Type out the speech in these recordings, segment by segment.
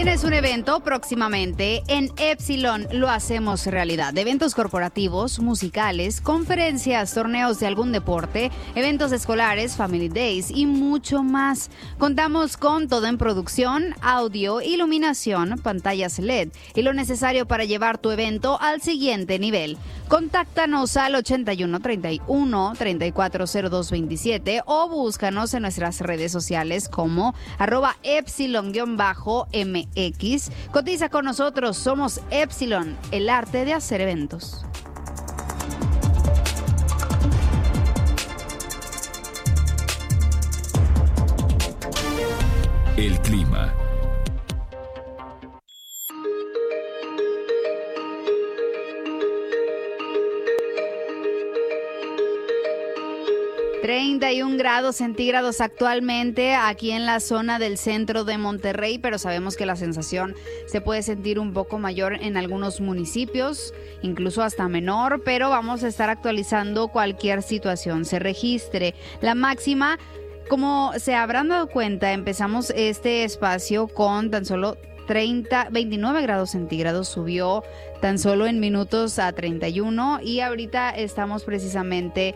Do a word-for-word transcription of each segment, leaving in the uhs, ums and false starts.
¿Tienes un evento próximamente? En Epsilon lo hacemos realidad. Eventos corporativos, musicales, conferencias, torneos de algún deporte, eventos escolares, family days y mucho más. Contamos con todo en producción, audio, iluminación, pantallas L E D y lo necesario para llevar tu evento al siguiente nivel. Contáctanos al ochenta y uno, treinta y uno, treinta y cuatro cero dos veintisiete o búscanos en nuestras redes sociales como arroba epsilon-m X. Cotiza con nosotros, somos Epsilon, el arte de hacer eventos. El clima. treinta y un grados centígrados actualmente aquí en la zona del centro de Monterrey, pero sabemos que la sensación se puede sentir un poco mayor en algunos municipios, incluso hasta menor, pero vamos a estar actualizando cualquier situación se registre. La máxima, como se habrán dado cuenta, empezamos este espacio con tan solo treinta, veintinueve grados centígrados, subió tan solo en minutos a treinta y uno y ahorita estamos precisamente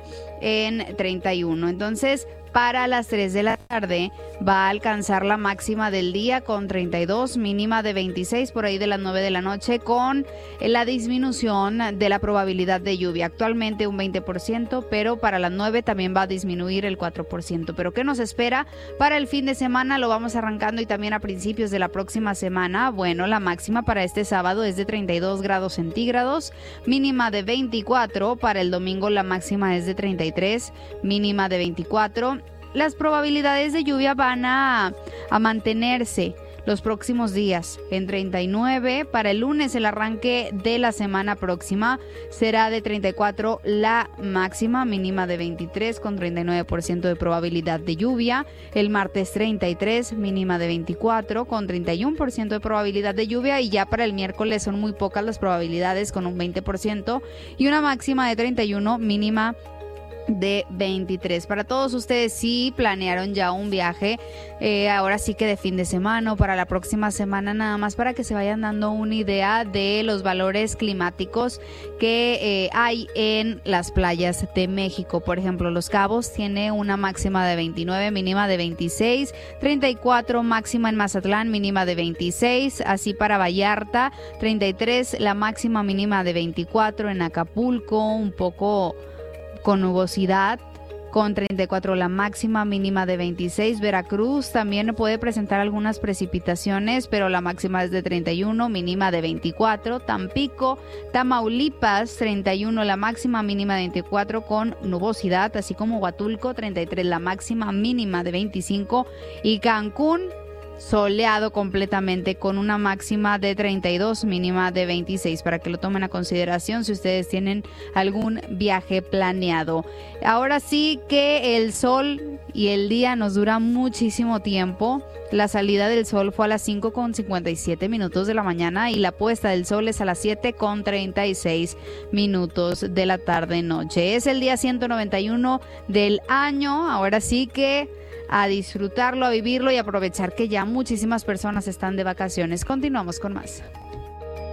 en treinta y uno. Entonces, para las tres de la tarde va a alcanzar la máxima del día con treinta y dos, mínima de veintiséis por ahí de las nueve de la noche, con la disminución de la probabilidad de lluvia. Actualmente un veinte por ciento, pero para las nueve también va a disminuir el cuatro por ciento. Pero ¿qué nos espera para el fin de semana? Lo vamos arrancando y también a principios de la próxima semana. Bueno, la máxima para este sábado es de treinta y dos grados centígrados, mínima de veinticuatro. Para el domingo la máxima es de treinta y tres, mínima de veinticuatro. Las probabilidades de lluvia van a, a mantenerse los próximos días en treinta y nueve. Para el lunes, el arranque de la semana próxima será de treinta y cuatro la máxima, mínima de veintitrés con treinta y nueve por ciento de probabilidad de lluvia. El martes treinta y tres, mínima de veinticuatro con treinta y uno por ciento de probabilidad de lluvia, y ya para el miércoles son muy pocas las probabilidades con un veinte por ciento y una máxima de treinta y uno, mínima de veintitrés. Para todos ustedes, si planearon ya un viaje, eh, ahora sí que de fin de semana o para la próxima semana, nada más para que se vayan dando una idea de los valores climáticos que eh, hay en las playas de México. Por ejemplo, Los Cabos tiene una máxima de veintinueve, mínima de veintiséis, treinta y cuatro máxima en Mazatlán, mínima de veintiséis, así para Vallarta, treinta y tres la máxima, mínima de veinticuatro, en Acapulco un poco con nubosidad, con treinta y cuatro la máxima, mínima de veintiséis. Veracruz también puede presentar algunas precipitaciones, pero la máxima es de treinta y uno, mínima de veinticuatro. Tampico, Tamaulipas, treinta y uno la máxima, mínima de veinticuatro con nubosidad, así como Huatulco, treinta y tres la máxima, mínima de veinticinco. Y Cancún, soleado completamente con una máxima de treinta y dos, mínima de veintiséis, para que lo tomen a consideración si ustedes tienen algún viaje planeado. Ahora sí que el sol y el día nos dura muchísimo tiempo. La salida del sol fue a las cinco con cincuenta y siete minutos de la mañana y la puesta del sol es a las siete con treinta y seis minutos de la tarde-noche. Es el día ciento noventa y uno del año. Ahora sí que a disfrutarlo, a vivirlo y aprovechar que ya muchísimas personas están de vacaciones. Continuamos con más.